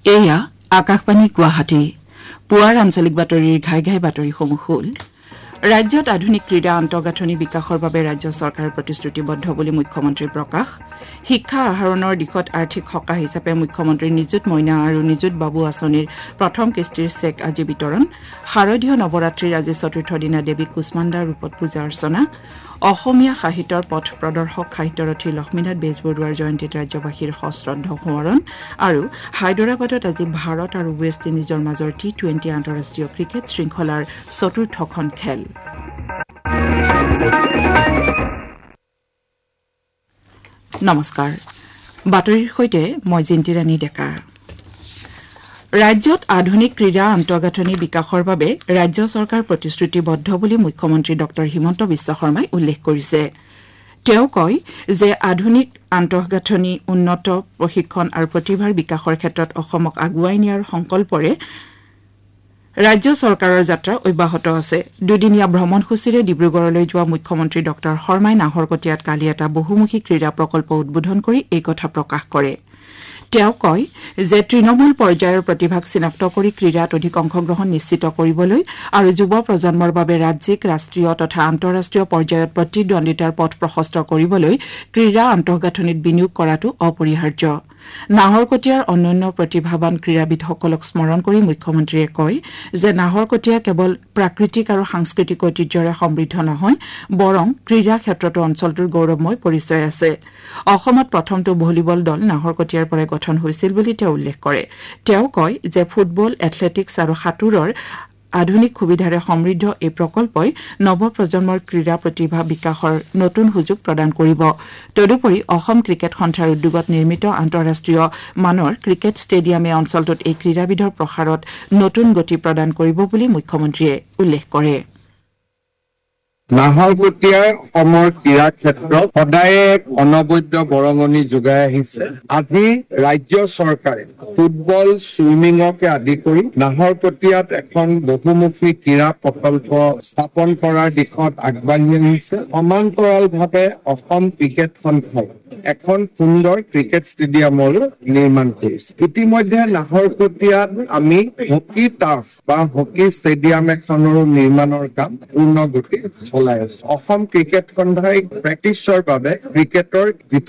এয়া আকাশবাণী গুৱাহাটী পুৱাৰ আঞ্চলিক বাতৰিৰ ঘাই ঘাই বাতৰিসমূহ হ'ল ৰাজ্যত আধুনিক ক্ৰীড়া আন্তঃগাঁথনি বিকাশৰ বাবে ৰাজ্য চৰকাৰ প্ৰতিশ্ৰুতিবদ্ধ বুলি মুখ্যমন্ত্ৰীৰ প্ৰকাশ শিক্ষা আহৰণৰ দিশত আৰ্থিক সকাহ হিচাপে মুখ্যমন্ত্ৰীৰ নিযুত মইনা আৰু নিযুত বাবু আঁচনিৰ প্ৰথম কিস্তিৰ চেক আজি বিতৰণ শাৰদীয় নৱৰাত্ৰিৰ আজি চতুৰ্থ দিনা দেৱী কুষ্মাণ্ডাৰ ৰূপত পূজা অৰ্চনা অসমীয়া সাহিত্যৰ পথ প্ৰদৰ্শক সাহিত্যৰথী লক্ষ্মীনাথ বেজবৰুৱাৰ জয়ন্তীত ৰাজ্যবাসীৰ সশ্ৰদ্ধ সোঁৱৰণ আৰু হায়দৰাবাদত আজি ভাৰত আৰু ৱেষ্ট ইণ্ডিজৰ মাজৰ T20 আন্তঃৰাষ্ট্ৰীয় ক্ৰিকেট শৃংখলাৰ চতুৰ্থখন খেল নমস্কাৰ বাতৰিৰ সৈতে মই জিন্তিৰাণী ডেকা ৰাজ্যত আধুনিক ক্ৰীড়া আন্তঃগাঁথনি বিকাশৰ বাবে ৰাজ্য চৰকাৰ প্ৰতিশ্ৰুতিবদ্ধ বুলি মুখ্যমন্ত্ৰী ডক্টৰ হিমন্ত বিশ্ব শৰ্মাই উল্লেখ কৰিছে তেওঁ কয় যে আধুনিক আন্তঃগাঁথনি উন্নত প্ৰশিক্ষণ আৰু প্ৰতিভাৰ বিকাশৰ ক্ষেত্ৰত অসমক আগুৱাই নিয়াৰ সংকল্পৰে ৰাজ্য চৰকাৰৰ যাত্ৰা অব্যাহত আছে দুদিনীয়া ভ্ৰমণসূচীৰে ডিব্ৰুগড়লৈ যোৱা মুখ্যমন্ত্ৰী ডক্টৰ শৰ্মাই নাহৰকটীয়াত কালি এটা বহুমুখী ক্ৰীড়া প্ৰকল্প উদ্বোধন কৰি এই কথা প্ৰকাশ কৰে তেওঁ কয় যে তৃণমূল পৰ্যায়ৰ প্ৰতিভাক চিনাক্ত কৰি ক্ৰীড়াত অধিক অংশগ্ৰহণ নিশ্চিত কৰিবলৈ আৰু যুৱ প্ৰজন্মৰ বাবে ৰাজ্যিক ৰাষ্ট্ৰীয় তথা আন্তঃৰাষ্ট্ৰীয় পৰ্যায়ত প্ৰতিদ্বন্দ্বিতাৰ পথ প্ৰশস্ত কৰিবলৈ ক্ৰীড়া আন্তঃগাঁথনিত বিনিয়োগ কৰাটো অপৰিহাৰ্য নাহৰকটীয়াৰ অনন্য প্ৰতিভাৱান ক্ৰীড়াবিদসকলক স্মৰণ কৰি মুখ্যমন্ত্ৰীয়ে কয় যে নাহৰকটীয়া কেৱল প্ৰাকৃতিক আৰু সাংস্কৃতিক ঐতিহ্যৰে সমৃদ্ধ নহয় বৰং ক্ৰীড়া ক্ষেত্ৰতো অঞ্চলটোৰ গৌৰৱময় পৰিচয় আছে অসমত প্ৰথমটো ভলীবল দল নাহৰকটীয়াৰ পৰা গঠন হৈছিল বুলি তেওঁ উল্লেখ কৰে তেওঁ কয় যে ফুটবল এথলেটিক্স আৰু সাঁতোৰৰ আধুনিক সুবিধাৰে সমৃদ্ধ এই প্ৰকল্পই নৱপ্ৰজন্মৰ ক্ৰীড়া প্ৰতিভা বিকাশৰ নতুন সুযোগ প্ৰদান কৰিব তদুপৰি অসম ক্ৰিকেট সন্থাৰ উদ্যোগত নিৰ্মিত আন্তঃৰাষ্ট্ৰীয় মানৰ ক্ৰিকেট ষ্টেডিয়ামে অঞ্চলটোত এই ক্ৰীড়াবিধৰ প্ৰসাৰত নতুন গতি প্ৰদান কৰিব বুলি মুখ্যমন্ত্ৰীয়ে উল্লেখ কৰে নাহৰকটীয়াৰ অসমৰ ক্ৰীড়া ক্ষেত্ৰত সদায়ে অনবদ্য বৰঙণি যোগাই আহিছে আজি ৰাজ্য চৰকাৰে ফুটবল ছুইমিঙকে আদি কৰি নাহৰকটীয়াত এখন বহুমুখী ক্ৰীড়া প্ৰকল্প স্থাপন কৰাৰ দিশত আগবাঢ়ি আহিছে সমান্তৰালভাৱে অসম ক্ৰিকেট সন্থাই এখন সুন্দৰ ক্ৰিকেট ষ্টেডিয়ামৰ নিৰ্মাণ কৰিছে ইতিমধ্যে নাহৰকটীয়াত আমি হকী টাৰ্ফ বা হকী ষ্টেডিয়াম এখনৰ নিৰ্মাণৰ কাম পূৰ্ণ গতিত চলাই আছে অসম ক্ৰিকেট সন্থাই প্ৰেক্টিছৰ বাবে ক্ৰিকেটৰ